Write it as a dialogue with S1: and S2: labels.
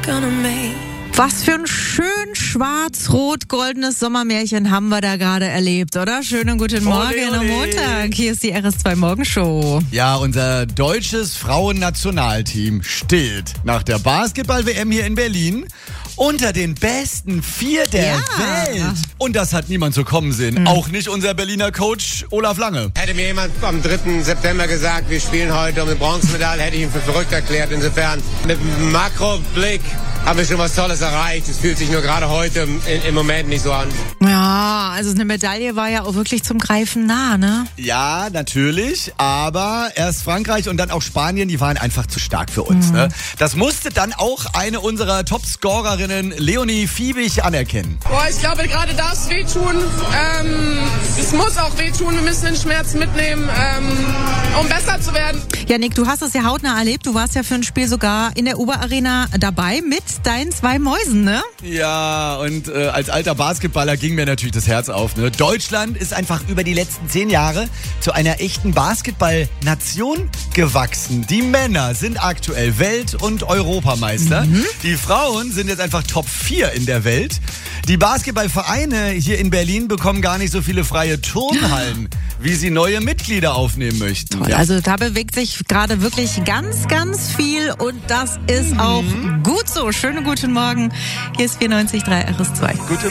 S1: Was für ein schön schwarz-rot-goldenes Sommermärchen haben wir da gerade erlebt, oder? Schönen guten Morgen am Montag. Hier ist die RS2 Morgenshow.
S2: Ja, unser deutsches Frauennationalteam steht nach der Basketball-WM hier in Berlin unter den besten 4 der Welt. Und das hat niemand so kommen sehen. Auch nicht unser Berliner Coach Olaf Lange.
S3: Hätte mir jemand am 3. September gesagt, wir spielen heute um eine Bronzemedaille, hätte ich ihn für verrückt erklärt. Insofern, mit einem Makroblick haben wir schon was Tolles erreicht. Es fühlt sich nur gerade heute im Moment nicht so an.
S1: Ja, also eine Medaille war ja auch wirklich zum Greifen nah, ne?
S2: Ja, natürlich. Aber erst Frankreich und dann auch Spanien, die waren einfach zu stark für uns. Ne? Das musste dann auch eine unserer Top-Scorerinnen, Leonie Fiebig, anerkennen.
S4: Boah, ich glaube, gerade darf es wehtun. Es muss auch wehtun. Wir müssen den Schmerz mitnehmen, um besser zu werden.
S1: Ja, Nick, du hast es ja hautnah erlebt. Du warst ja für ein Spiel sogar in der Oberarena dabei mit deinen 2 Mäusen, ne?
S2: Ja, und als alter Basketballer ging mir natürlich das Herz auf. Ne? Deutschland ist einfach über die letzten 10 Jahre zu einer echten Basketball-Nation gewachsen. Die Männer sind aktuell Welt- und Europameister. Die Frauen sind jetzt einfach Top 4 in der Welt. Die Basketballvereine hier in Berlin bekommen gar nicht so viele freie Turnhallen, wie sie neue Mitglieder aufnehmen möchten.
S1: Toll.
S2: Ja.
S1: Also da bewegt sich gerade wirklich ganz, ganz viel und das ist auch gut so. Schönen guten Morgen. Hier ist 94.3 RS2.
S2: Gute